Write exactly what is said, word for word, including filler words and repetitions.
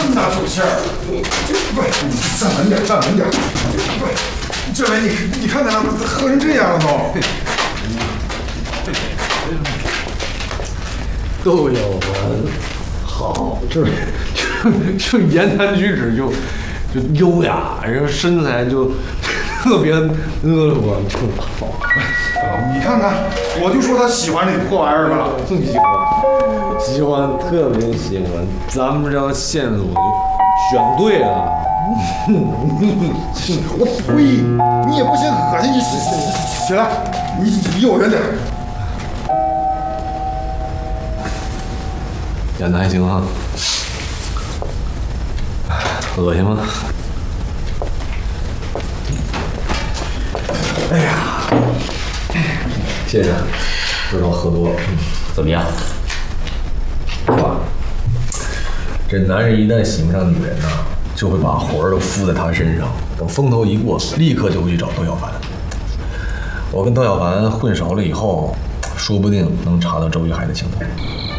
这么大口气儿？不是，你站稳点，站稳点。不是，这位你你看他喝成这样了都。都有人好，这这这言谈举止就就优雅，然后身材就特别婀娜，就好。 你看看，我就说他喜欢这破玩意儿吧。 喜欢，喜欢，特别喜欢。咱们这条线路就选对了。 我呸！你也不嫌恶心，你起起起来，你离我远点。 演的还行啊。恶心吗？哎呀，谢谢，知道喝多了。 怎么样？ 爸，这男人一旦喜欢上女人呢，就会把魂儿都附在她身上，等风头一过，立刻就会去找窦小凡。我跟窦小凡混熟了以后，说不定能查到周玉海的情况。